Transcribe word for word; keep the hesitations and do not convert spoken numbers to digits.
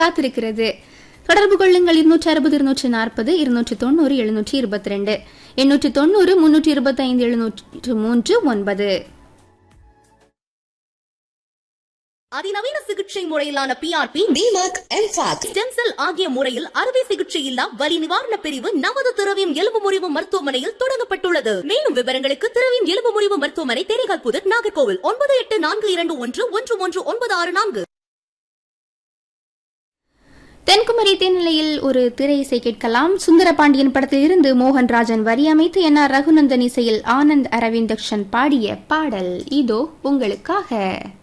காத்திருக்கிறது. தொடர்பு கொள்ளுங்கள் இருநூற்றி அறுபது இருநூற்றி நாற்பது இருநூற்றி தொண்ணூறு எழுநூற்றி இருபத்தி ரெண்டு எண்ணூற்றி தொண்ணூறு முன்னூற்றி இருபத்தி ஐந்து எழுநூற்று மூன்று ஒன்பது. அதிநவீன சிகிச்சை முறையிலான பிஆர்பி, டிமார்க், எம்ஃபாக், ஸ்டெம் செல் ஆகிய முறையில் அறுவை சிகிச்சை இல்லா வலி நிவாரண பிரிவு நமது திரவியம் எலும்பு முறிவு மருத்துவமனையில் தொடங்கப்பட்டுள்ளது. மேலும் விவரங்களுக்கு திரவியம் எலும்பு முறிவு மருத்துவமனை, தேனிகால் புதர், நாகர்கோவில் ஒன்பது எட்டு நான்கு இரண்டு ஒன்று ஒன்று ஒன்று ஒன்பது ஆறு நான்கு. தென்குமரி தேனிலையில் ஒரு திரை இசை கேட்கலாம். சுந்தரபாண்டியன் படத்தில் இருந்து மோகன்ராஜன் வரி அமைத்து என் ஆர் ரகுநந்தன் இசையில் ஆனந்த் அரவிந்தக்ஷன் பாடிய பாடல் இதோ உங்களுக்காக.